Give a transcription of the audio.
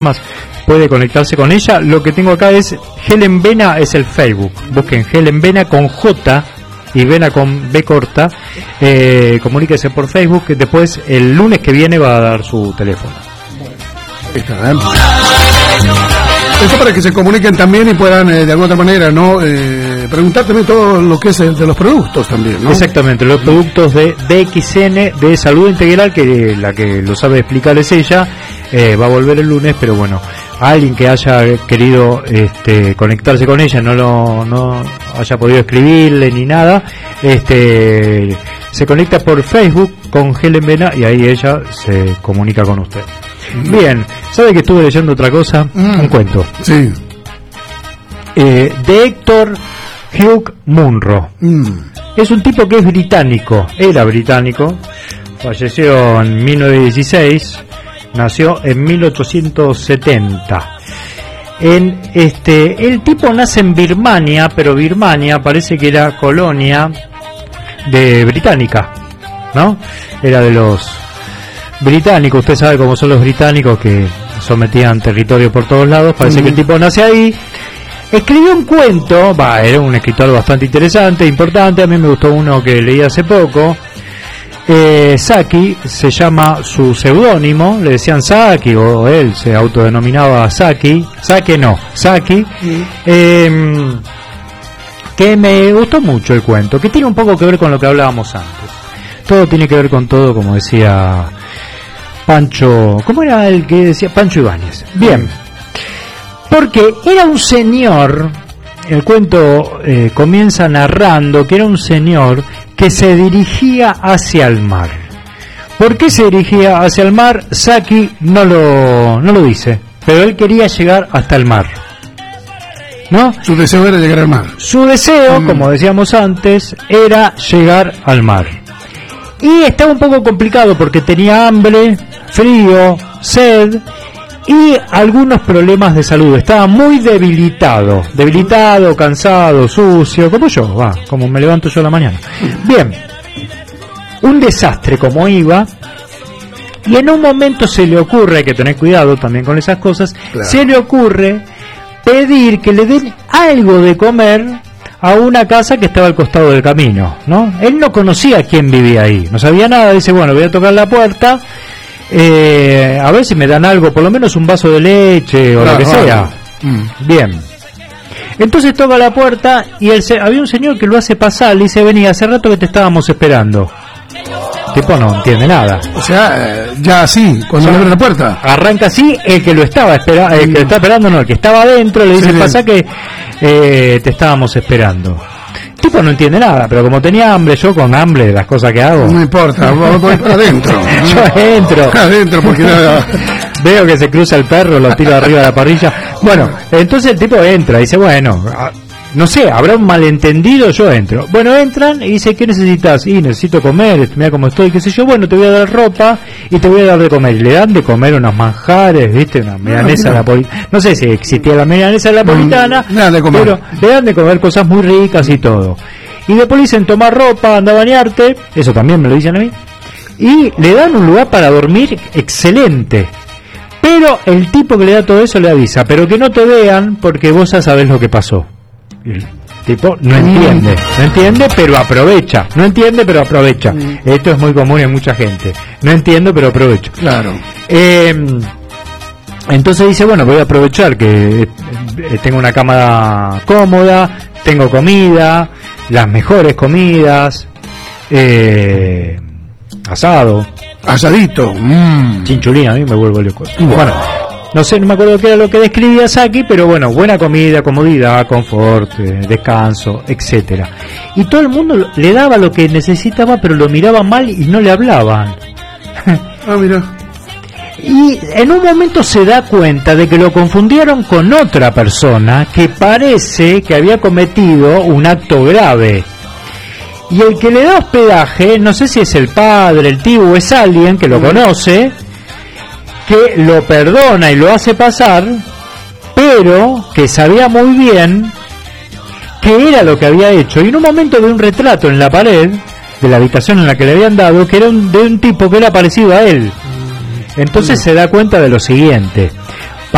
más puede conectarse con ella. Lo que tengo acá es Helen Vena, es el Facebook. Busquen Helen Vena con J y Vena con B corta. Comuníquese por Facebook, que después el lunes que viene va a dar su teléfono. Está, esto para que se comuniquen también y puedan de alguna otra manera preguntar también todo lo que es de los productos también, ¿no? Exactamente, los productos de DXN de Salud Integral, que la que lo sabe explicar es ella. Va a volver el lunes, pero bueno, alguien que haya querido conectarse con ella, no haya podido escribirle ni nada, se conecta por Facebook con Helen Vena y ahí ella se comunica con usted. Bien, ¿sabe que estuve leyendo otra cosa? Un cuento. Sí. De Héctor Hugh Munro. Es un tipo que es británico, era británico, falleció en 1916, nació en 1870. El tipo nace en Birmania, pero Birmania parece que era colonia de británica, ¿no? Era de los británicos, usted sabe cómo son los británicos, que sometían territorio por todos lados. Parece que el tipo nace ahí. Escribió un cuento, era un escritor bastante interesante, importante. A mí me gustó uno que leí hace poco. Saki se llama su seudónimo, le decían Saki, o él se autodenominaba Saki. Saki. Que me gustó mucho el cuento, que tiene un poco que ver con lo que hablábamos antes. Todo tiene que ver con todo, como decía Pancho. ¿Cómo era el que decía? Pancho Ibáñez. Bien. Porque era un señor, el cuento comienza narrando que era un señor que se dirigía hacia el mar. ¿Por qué se dirigía hacia el mar? Saki no lo dice, pero él quería llegar hasta el mar, ¿no? Su deseo era llegar al mar. Su deseo, como decíamos antes, era llegar al mar. Y estaba un poco complicado porque tenía hambre, frío, sed y algunos problemas de salud. Estaba muy debilitado, cansado, sucio, como yo, como me levanto yo a la mañana. Bien, un desastre como iba. Y en un momento se le ocurre, hay que tener cuidado también con esas cosas, claro. Se le ocurre pedir que le den algo de comer a una casa que estaba al costado del camino, ¿no? Él no conocía quién vivía ahí, no sabía nada. Dice, bueno, voy a tocar la puerta, a ver si me dan algo, por lo menos un vaso de leche o lo que sea. Bien. Entonces toca la puerta y había un señor que lo hace pasar, le dice, vení, hace rato que te estábamos esperando. El tipo no entiende nada. O sea, ya así, cuando le abre la puerta. Arranca así, el que lo estaba esperando, el que lo está esperando no, el que estaba adentro, le dice, pasa que te estábamos esperando. El tipo no entiende nada, pero como tenía hambre, yo con hambre, las cosas que hago. No importa, voy para adentro. Yo entro. Adentro, porque nada. Veo que se cruza el perro, lo tiro arriba de la parrilla. Bueno, entonces el tipo entra, dice, bueno, no sé, habrá un malentendido, yo entro. Bueno, entran y dice, ¿qué necesitas? Y necesito comer, mira cómo estoy, qué sé yo. Bueno, te voy a dar ropa y te voy a dar de comer. Y le dan de comer unos manjares, ¿viste? Una milanesa napolitana. No sé si existía la milanesa napolitana, pero le dan de comer cosas muy ricas y todo. Y después dicen, toma ropa, anda a bañarte, eso también me lo dicen a mí. Y le dan un lugar para dormir excelente. Pero el tipo que le da todo eso le avisa, pero que no te vean porque vos ya sabés lo que pasó. El tipo no entiende, pero aprovecha. Esto es muy común en mucha gente. No entiendo, pero aprovecho. Claro. Entonces dice, bueno, voy a aprovechar que tengo una cama cómoda, tengo comida, las mejores comidas, asadito, chinchulina, a mí me vuelvo loco. Bueno, no sé, no me acuerdo qué era lo que describía Saki, pero bueno, buena comida, comodidad, confort, descanso, etcétera. Y todo el mundo le daba lo que necesitaba, pero lo miraba mal y no le hablaban. Mira. Y en un momento se da cuenta de que lo confundieron con otra persona que parece que había cometido un acto grave. Y el que le da hospedaje, no sé si es el padre, el tío o es alguien que lo conoce, que lo perdona y lo hace pasar, pero que sabía muy bien qué era lo que había hecho. Y en un momento ve un retrato en la pared de la habitación en la que le habían dado, que era de un tipo que era parecido a él. Entonces se da cuenta de lo siguiente: